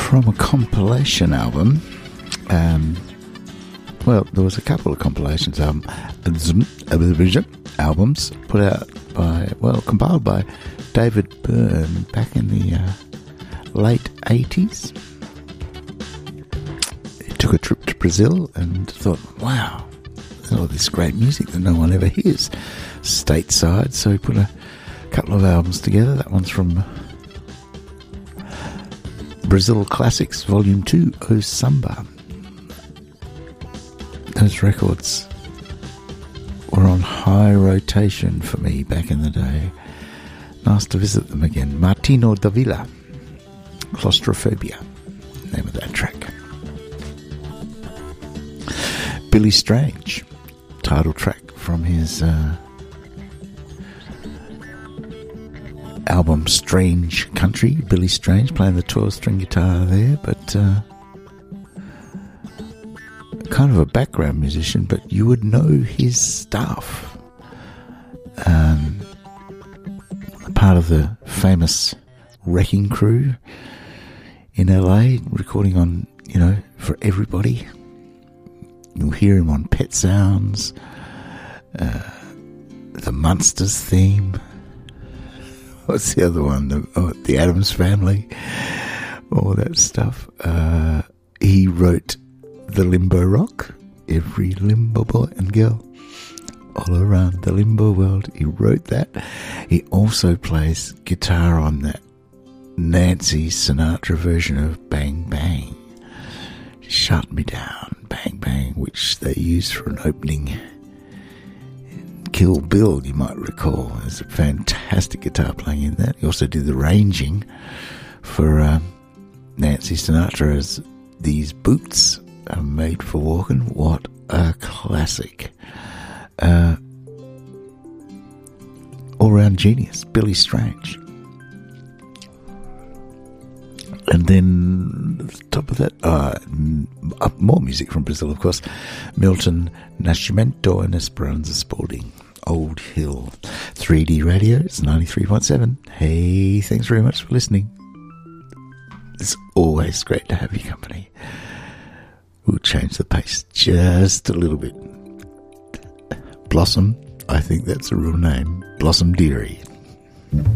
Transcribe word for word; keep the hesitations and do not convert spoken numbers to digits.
from a compilation album. Um, well, there was a couple of compilations album, albums put out by, well, compiled by David Byrne back in the uh, late eighties. He took a trip to Brazil and thought, wow, there's all this great music that no one ever hears stateside. So he put a couple of albums together. That one's from Brazil Classics Volume two, O Samba. Those records were on high rotation for me back in the day. Nice to visit them again. Martino da Villa, Claustrophobia, name of that track. Billy Strange, title track from his uh, album Strange Country. Billy Strange playing the twelve-string guitar there, but uh, kind of a background musician, but you would know his stuff. Um, part of the famous Wrecking Crew in L A, recording on, you know, for everybody. You'll hear him on Pet Sounds, uh, the Munsters theme. What's the other one? The, oh, the Addams Family, all that stuff. Uh, he wrote the Limbo Rock, every limbo boy and girl all around the limbo world. He wrote that. He also plays guitar on that Nancy Sinatra version of Bang Bang. Shut Me Down, Bang Bang, which they used for an opening in Kill Bill, you might recall. There's a fantastic guitar playing in that. He also did the arranging for um, Nancy Sinatra's These Boots Are Made for Walking. What a classic. Uh, all-round genius, Billy Strange. And then, at the top of that, uh, up more music from Brazil, of course. Milton Nascimento and Esperanza Spalding. Old Hill. three D Radio, it's ninety-three point seven. Hey, thanks very much for listening. It's always great to have your company. We'll change the pace just a little bit. Blossom, I think that's a real name. Blossom Dearie.